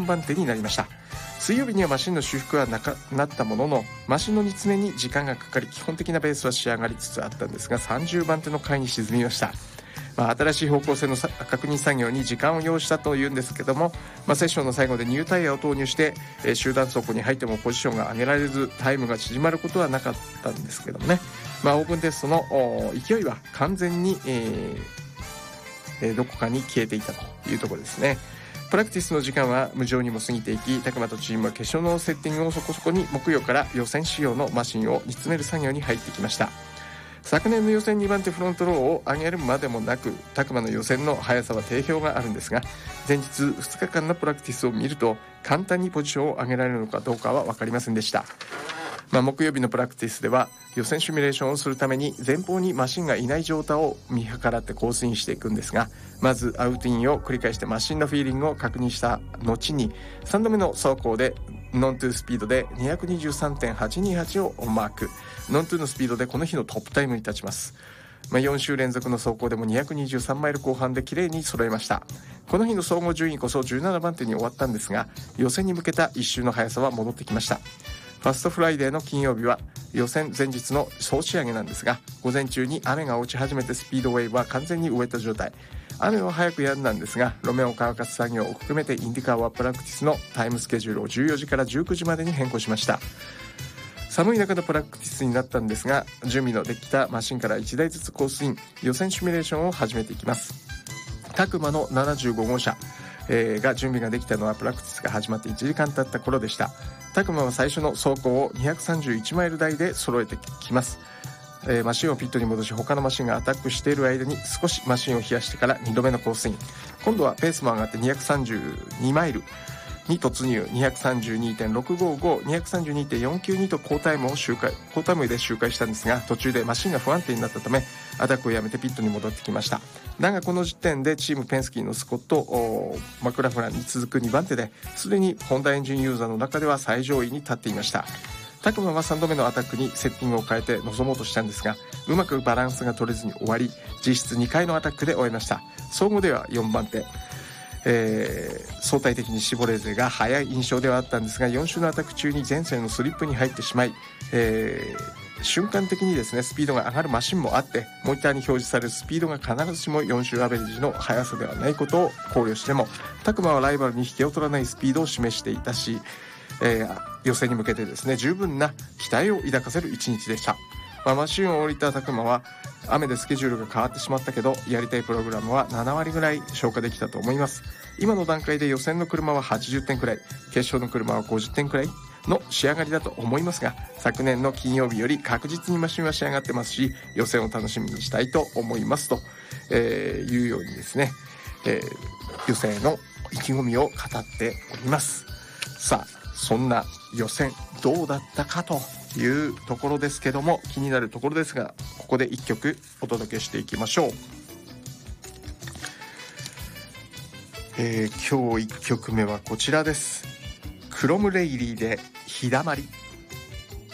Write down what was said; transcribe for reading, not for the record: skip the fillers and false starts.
4番手になりました。水曜日にはマシンの修復はなったものの、マシンの煮詰めに時間がかかり、基本的なベースは仕上がりつつあったんですが、30番手の回に沈みました。新しい方向性の確認作業に時間を要したというんですけども、セッションの最後でニュータイヤを投入して、集団走行に入ってもポジションが上げられずタイムが縮まることはなかったんですけどもね、オープンテストの勢いは完全に、どこかに消えていたというところですね。プラクティスの時間は無情にも過ぎていき、タクマとチームは決勝のセッティングをそこそこに木曜から予選仕様のマシンを煮詰める作業に入ってきました。昨年の予選2番手フロントローを上げるまでもなく、タクマの予選の速さは定評があるんですが、前日2日間のプラクティスを見ると簡単にポジションを上げられるのかどうかは分かりませんでした。木曜日のプラクティスでは予選シミュレーションをするために前方にマシンがいない状態を見計らってコースインしていくんですが、まずアウトインを繰り返してマシンのフィーリングを確認した後に3度目の走行でノントゥースピードで 223.828 をマーク。ノントゥーのスピードでこの日のトップタイムに立ちます。4週連続の走行でも223マイル後半で綺麗に揃えました。この日の総合順位こそ17番手に終わったんですが、予選に向けた1周の速さは戻ってきました。ファストフライデーの金曜日は予選前日の総仕上げなんですが、午前中に雨が落ち始めてスピードウェイは完全にウエット状態。雨は早く止んだんですが、路面を乾かす作業を含めてインディカーはプラクティスのタイムスケジュールを14時から19時までに変更しました。寒い中のプラクティスになったんですが、準備のできたマシンから1台ずつコースイン、予選シミュレーションを始めていきます。タクマの75号車が準備ができたのはプラクティスが始まって1時間経った頃でした。タクマは最初の走行を231マイル台で揃えてきます。マシンをピットに戻し、他のマシンがアタックしている間に少しマシンを冷やしてから2度目のコースイン。今度はペースも上がって232マイルに突入。 232.655、232.492 と高タイムで周回したんですが、途中でマシンが不安定になったためアタックをやめてピットに戻ってきました。だがこの時点でチームペンスキーのスコット・マクラフランに続く2番手で、すでにホンダエンジンユーザーの中では最上位に立っていました。タクマは3度目のアタックにセッティングを変えて臨もうとしたんですが、うまくバランスが取れずに終わり、実質2回のアタックで終えました。総合では4番手、相対的にシボレーゼが速い印象ではあったんですが、4周のアタック中に前線のスリップに入ってしまい、瞬間的にですねスピードが上がるマシンもあって、モニターに表示されるスピードが必ずしも4周アベレージの速さではないことを考慮しても、タクマはライバルに引けを取らないスピードを示していたし、予選に向けてですね十分な期待を抱かせる一日でした。マシンを降りたタクマは雨でスケジュールが変わってしまったけど、やりたいプログラムは7割ぐらい消化できたと思います。今の段階で予選の車は80点くらい、決勝の車は50点くらいの仕上がりだと思いますが、昨年の金曜日より確実にマシンは仕上がってますし、予選を楽しみにしたいと思いますと、いうようにですね、予選の意気込みを語っております。さあ、そんな予選どうだったかというところですけども、気になるところですが、ここで1曲お届けしていきましょう。今日1曲目はこちらです。クロムレイリーで日だまり。